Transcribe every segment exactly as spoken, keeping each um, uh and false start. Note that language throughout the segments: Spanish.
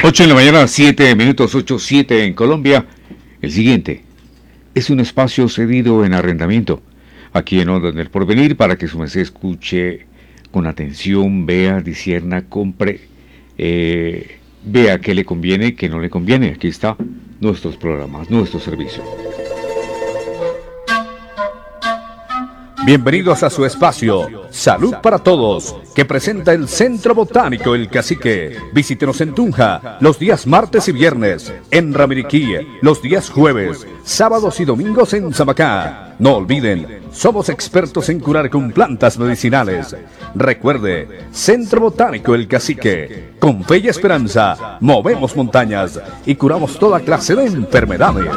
ocho en la mañana, siete minutos, ocho, siete en Colombia. El siguiente es un espacio cedido en arrendamiento aquí en Ondas del Porvenir para que su merced escuche con atención, vea, discierna, compre, eh, vea qué le conviene, qué no le conviene. Aquí está nuestros programas, nuestro servicio. Bienvenidos a su espacio Salud para Todos, que presenta el Centro Botánico El Cacique. Visítenos en Tunja los días martes y viernes, en Ramiriquí los días jueves, sábados y domingos en Samacá. No olviden, somos expertos en curar con plantas medicinales. Recuerde, Centro Botánico El Cacique. Con fe y esperanza, movemos montañas y curamos toda clase de enfermedades.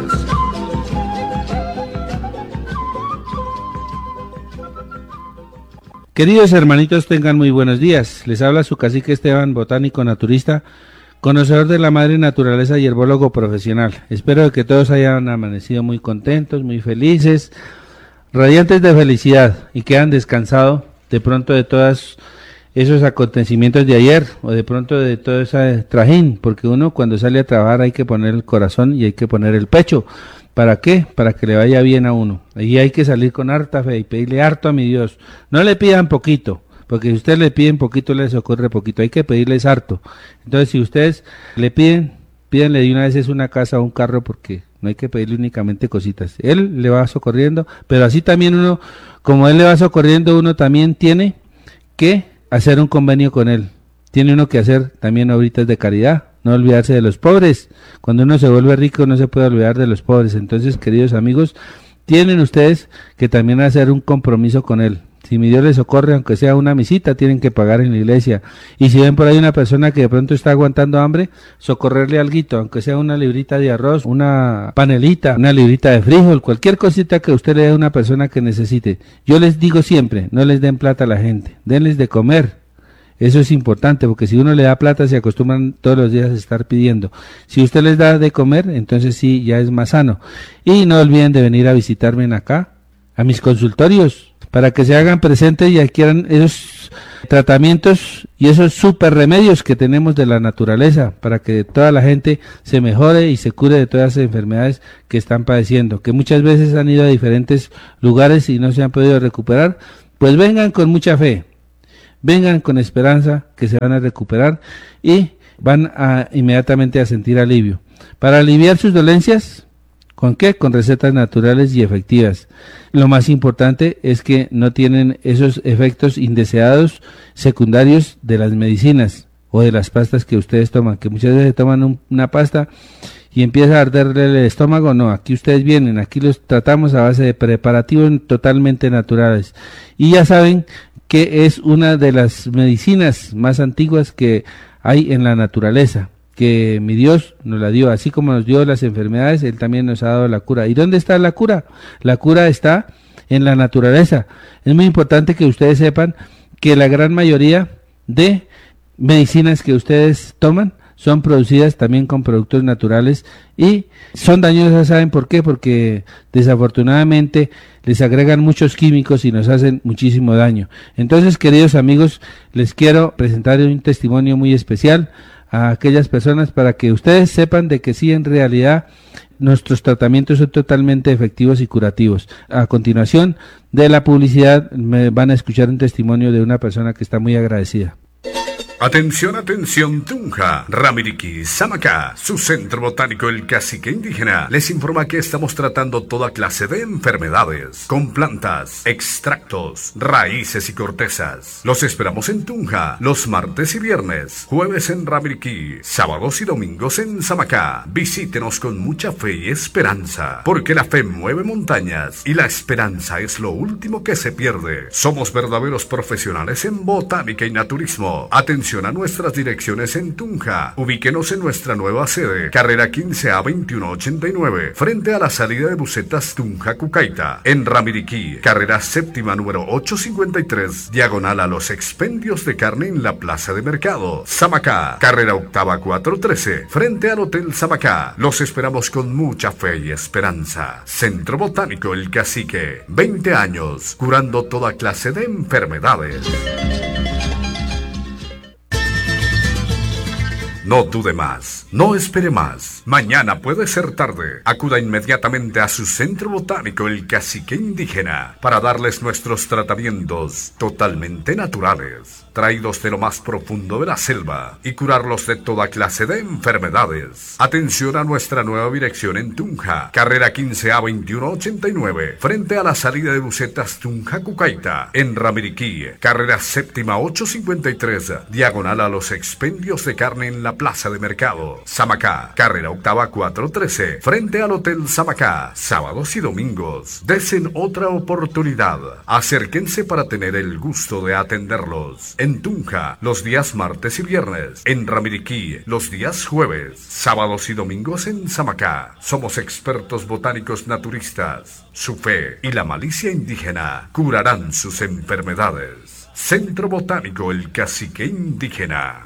Queridos hermanitos, tengan muy buenos días. Les habla su cacique Esteban, botánico naturista, conocedor de la madre naturaleza y herbólogo profesional. Espero que todos hayan amanecido muy contentos, muy felices, radiantes de felicidad y que hayan descansado de pronto de todos esos acontecimientos de ayer o de pronto de todo ese trajín, porque uno cuando sale a trabajar hay que poner el corazón y hay que poner el pecho. ¿Para qué? Para que le vaya bien a uno. Y hay que salir con harta fe y pedirle harto a mi Dios. No le pidan poquito, porque si ustedes le piden poquito, les ocurre poquito. Hay que pedirles harto. Entonces, si ustedes le piden, pídanle de una vez es una casa o un carro, porque no hay que pedirle únicamente cositas. Él le va socorriendo, pero así también uno, como él le va socorriendo, uno también tiene que hacer un convenio con él. Tiene uno que hacer también obritas de caridad. No olvidarse de los pobres. Cuando uno se vuelve rico no se puede olvidar de los pobres. Entonces, queridos amigos, tienen ustedes que también hacer un compromiso con él. Si mi Dios les socorre, aunque sea una misita, tienen que pagar en la iglesia. Y si ven por ahí una persona que de pronto está aguantando hambre, socorrerle alguito, aunque sea una librita de arroz, una panelita, una librita de frijol, cualquier cosita que usted le dé a una persona que necesite. Yo les digo siempre, no les den plata a la gente, denles de comer. Eso es importante, porque si uno le da plata se acostumbran todos los días a estar pidiendo. Si usted les da de comer, entonces sí, ya es más sano. Y no olviden de venir a visitarme en acá, a mis consultorios, para que se hagan presentes y adquieran esos tratamientos y esos super remedios que tenemos de la naturaleza, para que toda la gente se mejore y se cure de todas las enfermedades que están padeciendo, que muchas veces han ido a diferentes lugares y no se han podido recuperar. Pues vengan con mucha fe. Vengan con esperanza que se van a recuperar y van a inmediatamente a sentir alivio. Para aliviar sus dolencias, ¿con qué? Con recetas naturales y efectivas. Lo más importante es que no tienen esos efectos indeseados secundarios de las medicinas o de las pastas que ustedes toman, que muchas veces toman un, una pasta y empieza a arderle el estómago. No, aquí ustedes vienen, aquí los tratamos a base de preparativos totalmente naturales. Y ya saben que es una de las medicinas más antiguas que hay en la naturaleza, que mi Dios nos la dio, así como nos dio las enfermedades, Él también nos ha dado la cura. ¿Y dónde está la cura? La cura está en la naturaleza. Es muy importante que ustedes sepan que la gran mayoría de medicinas que ustedes toman son producidas también con productos naturales y son dañosas. ¿Saben por qué? Porque desafortunadamente les agregan muchos químicos y nos hacen muchísimo daño. Entonces, queridos amigos, les quiero presentar un testimonio muy especial a aquellas personas para que ustedes sepan de que sí, en realidad nuestros tratamientos son totalmente efectivos y curativos. A continuación de la publicidad me van a escuchar un testimonio de una persona que está muy agradecida. Atención, atención, Tunja, Ramiriquí, Samacá, su centro botánico El Cacique Indígena les informa que estamos tratando toda clase de enfermedades con plantas, extractos, raíces y cortezas. Los esperamos en Tunja los martes y viernes, jueves en Ramiriquí, sábados y domingos en Samacá. Visítenos con mucha fe y esperanza, porque la fe mueve montañas y la esperanza es lo último que se pierde. Somos verdaderos profesionales en botánica y naturismo. Atención a nuestras direcciones en Tunja. Ubíquenos en nuestra nueva sede, carrera quince A veintiuno ochenta y nueve, frente a la salida de busetas Tunja Cucaita. En Ramiriquí, carrera séptima número ochocientos cincuenta y tres, diagonal a los expendios de carne en la plaza de mercado. Samacá, carrera octava cuatrocientos trece, frente al Hotel Samacá. Los esperamos con mucha fe y esperanza. Centro Botánico El Cacique, veinte años, curando toda clase de enfermedades. No dude más, no espere más. Mañana puede ser tarde. Acuda inmediatamente a su centro botánico El Cacique Indígena para darles nuestros tratamientos totalmente naturales, traídos de lo más profundo de la selva y curarlos de toda clase de enfermedades. Atención a nuestra nueva dirección en Tunja, carrera quince A veintiuno ochenta y nueve, frente a la salida de Bucetas Tunja Cucaita, en Ramiriquí, carrera séptima ochocientos cincuenta y tres, diagonal a los expendios de carne en la plaza de mercado. Samacá, carrera octava cuatrocientos trece, frente al Hotel Samacá, sábados y domingos. Desen otra oportunidad. Acérquense para tener el gusto de atenderlos. En Tunja, los días martes y viernes. En Ramiriquí, los días jueves. Sábados y domingos en Samacá. Somos expertos botánicos naturistas. Su fe y la malicia indígena curarán sus enfermedades. Centro Botánico El Cacique Indígena.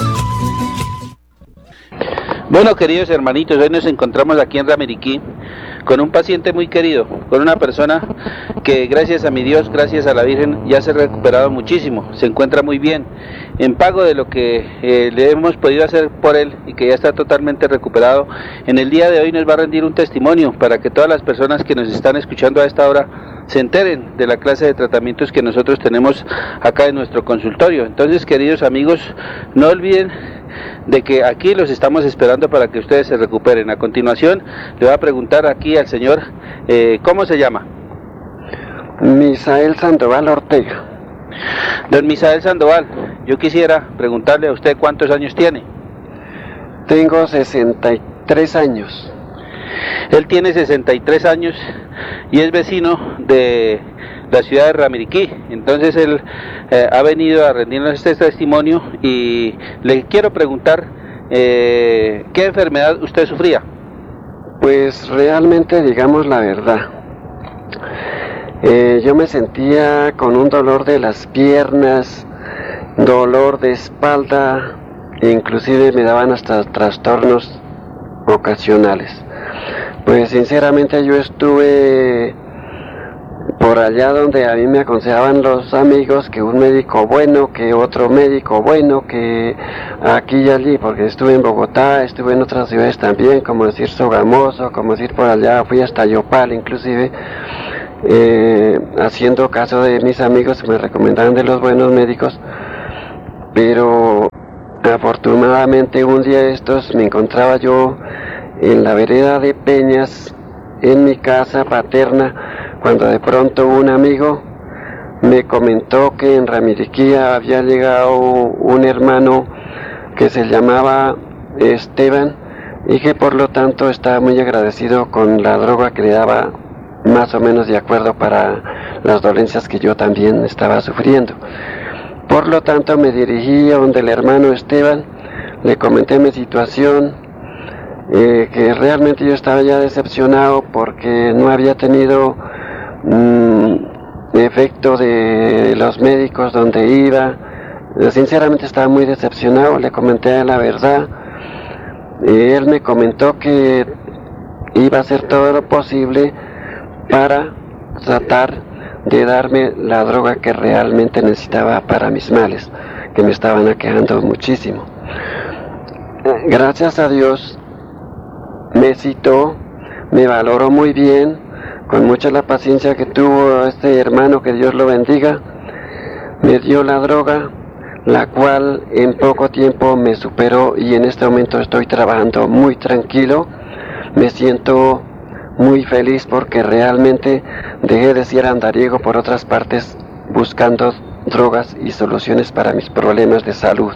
Bueno, queridos hermanitos, hoy nos encontramos aquí en Ramiriquí con un paciente muy querido, con una persona que gracias a mi Dios, gracias a la Virgen, ya se ha recuperado muchísimo, se encuentra muy bien, en pago de lo que eh, le hemos podido hacer por él y que ya está totalmente recuperado. En el día de hoy nos va a rendir un testimonio para que todas las personas que nos están escuchando a esta hora se enteren de la clase de tratamientos que nosotros tenemos acá en nuestro consultorio. Entonces, queridos amigos, no olviden de que aquí los estamos esperando para que ustedes se recuperen. A continuación le voy a preguntar aquí al señor, eh, ¿cómo se llama? Misael Sandoval Ortega. Don Misael Sandoval, yo quisiera preguntarle a usted cuántos años tiene. Tengo sesenta y tres años. Él tiene sesenta y tres años y es vecino de la ciudad de Ramiriquí. Entonces él eh, ha venido a rendirnos este testimonio y le quiero preguntar eh, ¿qué enfermedad usted sufría? Pues realmente, digamos la verdad, eh, yo me sentía con un dolor de las piernas, dolor de espalda, inclusive me daban hasta trastornos ocasionales. Pues sinceramente yo estuve por allá donde a mí me aconsejaban los amigos que un médico bueno, que otro médico bueno, que aquí y allí, porque estuve en Bogotá, estuve en otras ciudades también, como decir Sogamoso, como decir por allá, fui hasta Yopal inclusive, eh, haciendo caso de mis amigos que me recomendaban de los buenos médicos, pero afortunadamente un día de estos me encontraba yo en la vereda de Peñas, en mi casa paterna, cuando de pronto un amigo me comentó que en Ramiriquí había llegado un hermano que se llamaba Esteban y que por lo tanto estaba muy agradecido con la droga que le daba más o menos de acuerdo para las dolencias que yo también estaba sufriendo. Por lo tanto me dirigí a donde el hermano Esteban, le comenté mi situación, eh, que realmente yo estaba ya decepcionado porque no había tenido mmm, efecto de los médicos donde iba. Sinceramente estaba muy decepcionado, le comenté la verdad. Eh, él me comentó que iba a hacer todo lo posible para tratar de darme la droga que realmente necesitaba para mis males, que me estaban aquejando muchísimo. Gracias a Dios me citó, me valoró muy bien, con mucha la paciencia que tuvo este hermano, que Dios lo bendiga, me dio la droga, la cual en poco tiempo me superó y en este momento estoy trabajando muy tranquilo, me siento muy feliz porque realmente dejé de ser andariego por otras partes buscando drogas y soluciones para mis problemas de salud.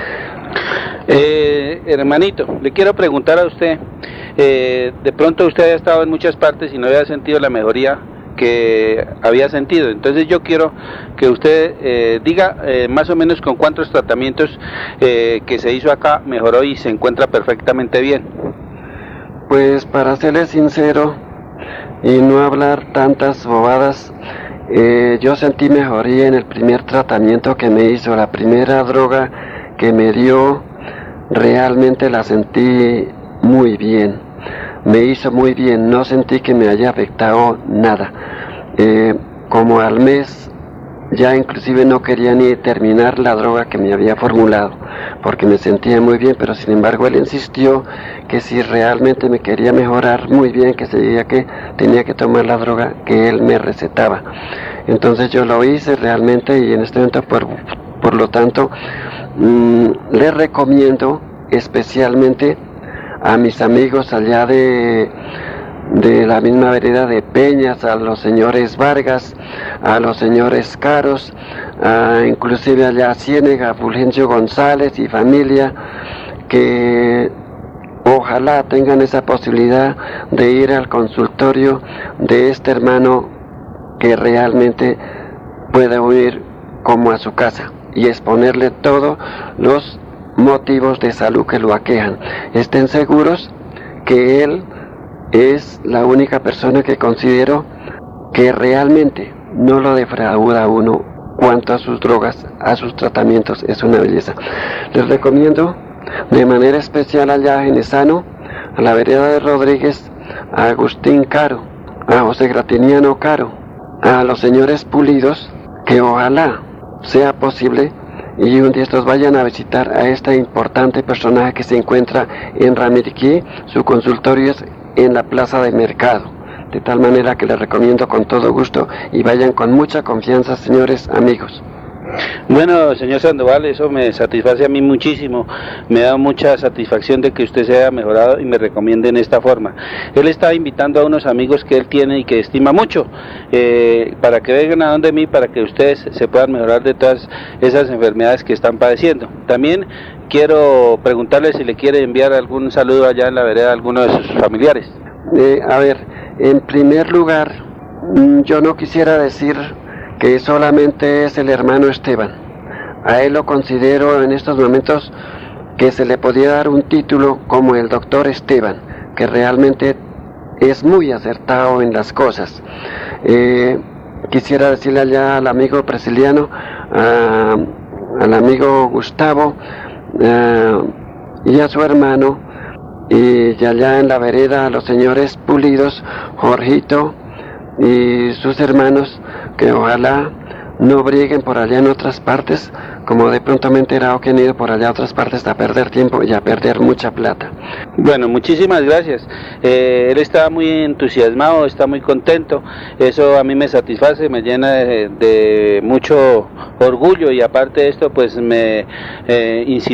Eh, hermanito, le quiero preguntar a usted, eh, de pronto usted ha estado en muchas partes y no había sentido la mejoría que había sentido, entonces yo quiero que usted eh, diga eh, más o menos con cuántos tratamientos eh, que se hizo acá mejoró y se encuentra perfectamente bien. Pues para serle sincero y no hablar tantas bobadas, eh, yo sentí mejoría en el primer tratamiento que me hizo, la primera droga que me dio, realmente la sentí muy bien, me hizo muy bien, no sentí que me haya afectado nada. Eh, como al mes ya inclusive no quería ni terminar la droga que me había formulado, porque me sentía muy bien, pero sin embargo él insistió que si realmente me quería mejorar muy bien, que seguía que tenía que tomar la droga que él me recetaba. Entonces yo lo hice realmente, y en este momento por, por lo tanto mmm, le recomiendo especialmente a mis amigos allá de de la misma vereda de Peñas, a los señores Vargas, a los señores Caros, a, inclusive allá a Ciénega, a Fulgencio González y familia, que ojalá tengan esa posibilidad de ir al consultorio de este hermano que realmente puede huir como a su casa y exponerle todos los motivos de salud que lo aquejan. Estén seguros que él es la única persona que considero que realmente no lo defrauda a uno cuanto a sus drogas, a sus tratamientos. Es una belleza. Les recomiendo de manera especial allá en Esano, a la vereda de Rodríguez, a Agustín Caro, a José Gratiniano Caro, a los señores Pulidos, que ojalá sea posible y un día estos vayan a visitar a este importante personaje que se encuentra en Ramiriquí. Su consultorio es en la plaza de mercado, de tal manera que les recomiendo con todo gusto y vayan con mucha confianza, señores amigos. Bueno, señor Sandoval, eso me satisface a mí muchísimo, me da mucha satisfacción de que usted se haya mejorado y me recomiende en esta forma. Él está invitando a unos amigos que él tiene y que estima mucho, eh, para que vengan a donde mí, para que ustedes se puedan mejorar de todas esas enfermedades que están padeciendo. También quiero preguntarle si le quiere enviar algún saludo allá en la vereda a alguno de sus familiares. Eh, a ver, en primer lugar, yo no quisiera decir que solamente es el hermano Esteban. A él lo considero en estos momentos que se le podía dar un título como el doctor Esteban, que realmente es muy acertado en las cosas. Eh, quisiera decirle allá al amigo Presiliano, a, al amigo Gustavo, a, y a su hermano, y allá en la vereda a los señores Pulidos, Jorgito y sus hermanos, que ojalá no brieguen por allá en otras partes, como de pronto me he enterado que han ido por allá a otras partes a perder tiempo y a perder mucha plata. Bueno, muchísimas gracias. Eh, él está muy entusiasmado, está muy contento, eso a mí me satisface, me llena de, de mucho orgullo, y aparte de esto pues me eh, incita